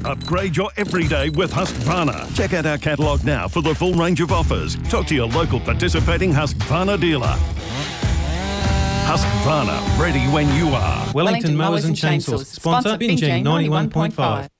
Upgrade your everyday with Husqvarna. Check out our catalogue now for the full range of offers. Talk to your local participating Husqvarna dealer. Husqvarna, ready when you are. Wellington Mowers and Chainsaws. Sponsor Binjing 91.5.